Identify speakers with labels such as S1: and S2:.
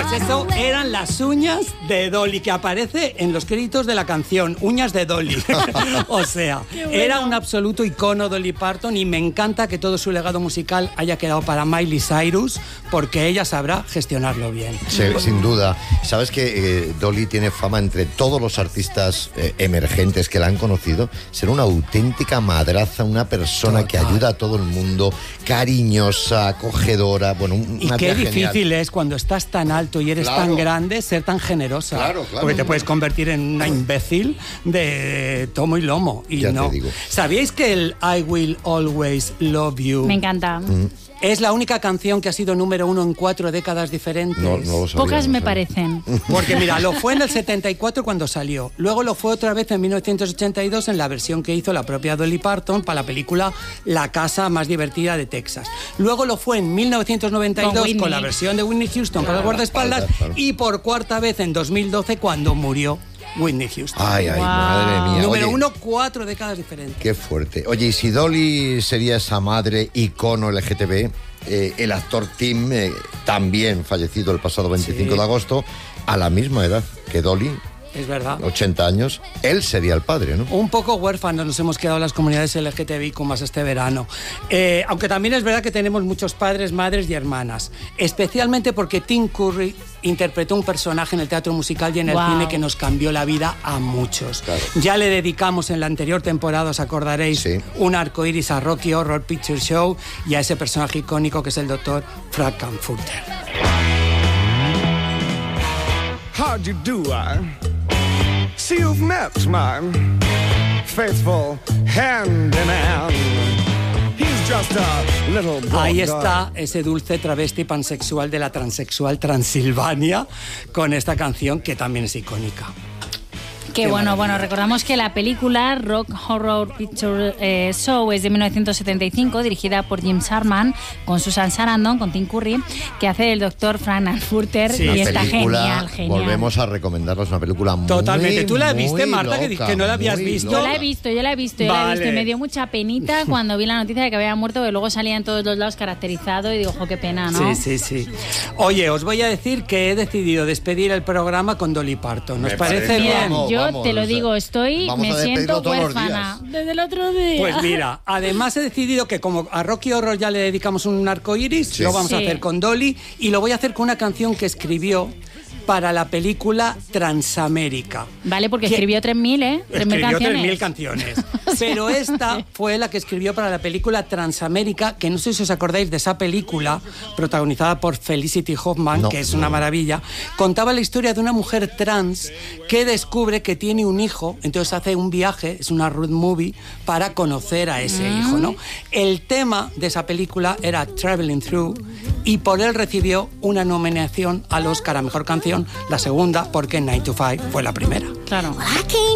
S1: Pues eso eran las uñas de Dolly, que aparece en los créditos de la canción, uñas de Dolly. O sea, bueno. Era un absoluto icono Dolly Parton y me encanta que todo su legado musical haya quedado para Miley Cyrus, porque ella sabrá gestionarlo bien.
S2: Sí, sin duda. Sabes que Dolly tiene fama entre todos los artistas emergentes que la han conocido, ser una auténtica madraza, una persona que ayuda a todo el mundo, cariñosa, acogedora, bueno,
S1: y qué difícil genial. Es cuando estás tan alto y eres tan grande ser tan generosa.
S2: Claro.
S1: Porque te puedes convertir en una imbécil de tomo y lomo. Y
S2: ya
S1: no.
S2: Te digo.
S1: ¿Sabíais que el I Will Always Love You?
S3: Me encanta.
S1: Es la única canción que ha sido número 1 en 4 décadas diferentes.
S2: No lo sabía,
S3: Pocas me parecen.
S1: Porque mira, lo fue en el 74 cuando salió. Luego lo fue otra vez en 1982 en la versión que hizo la propia Dolly Parton para la película La casa más divertida de Texas. Luego lo fue en 1992 con la versión de Whitney Houston para el guardaespaldas. Y por cuarta vez en 2012 cuando murió Whitney Houston.
S2: Ay, madre mía.
S1: Número 1, 4 décadas diferentes.
S2: Qué fuerte. Oye, y si Dolly sería esa madre icono LGTB, el actor Tim, también fallecido el pasado 25 de agosto, a la misma edad que Dolly.
S1: Es verdad.
S2: 80 años. Él sería el padre, ¿no?
S1: Un poco huérfanos nos hemos quedado las comunidades LGTBI más este verano. Aunque también es verdad que tenemos muchos padres, madres y hermanas. Especialmente porque Tim Curry interpretó un personaje en el teatro musical y en el cine que nos cambió la vida a muchos. Claro. Ya le dedicamos en la anterior temporada, os acordaréis, un arcoíris a Rocky Horror Picture Show y a ese personaje icónico que es el doctor Frankenfurter.
S4: How'd you do, See, you've met my faithful hand-in-hand. He's just a little boy.
S1: Ahí está ese dulce travesti pansexual de la transexual Transilvania con esta canción que también es icónica.
S3: Qué bueno, recordamos que la película Rock Horror Picture Show es de 1975, dirigida por Jim Sharman, con Susan Sarandon, con Tim Curry, que hace el doctor Frankenfurter, y está genial.
S2: Volvemos a recomendarnos una película muy
S1: totalmente. ¿Tú la viste,
S2: muy
S1: Marta,
S2: loca,
S1: que no la habías visto?
S3: Yo la he visto. Y me dio mucha penita cuando vi la noticia de que había muerto, que luego salía en todos los lados caracterizado y digo, ojo, qué pena, ¿no?
S1: Sí. Oye, os voy a decir que he decidido despedir el programa con Dolly Parton. ¿Nos parece bien?
S3: Yo te lo digo, me siento huérfana desde el otro día.
S1: Pues mira, además he decidido que como a Rocky Horror ya le dedicamos un arcoíris, lo vamos a hacer con Dolly y lo voy a hacer con una canción que escribió para la película Transamérica.
S3: Vale, porque escribió 3.000,
S1: 3.000 canciones. Pero esta fue la que escribió para la película Transamérica, que no sé si os acordáis de esa película, protagonizada por Felicity Huffman, que es una maravilla. Contaba la historia de una mujer trans que descubre que tiene un hijo, entonces hace un viaje, es una road movie, para conocer a ese hijo, ¿no? El tema de esa película era Traveling Through, y por él recibió una nominación al Oscar a Mejor Canción, la segunda, porque 9 to 5 fue la primera.
S3: Claro.